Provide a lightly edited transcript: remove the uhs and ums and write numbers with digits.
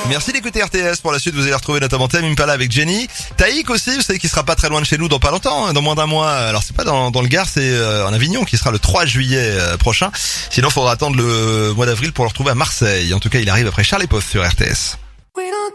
Merci d'écouter RTS. Pour la suite, vous allez retrouver notamment Tame Impala avec Jenny. Taïk aussi, vous savez qu'il sera pas très loin de chez nous dans pas longtemps, dans moins d'un mois. Alors c'est pas dans le Gard, c'est en Avignon qui sera le 3 juillet prochain. Sinon, faudra attendre le mois d'avril pour le retrouver à Marseille. En tout cas, il arrive après Charles et Post sur RTS.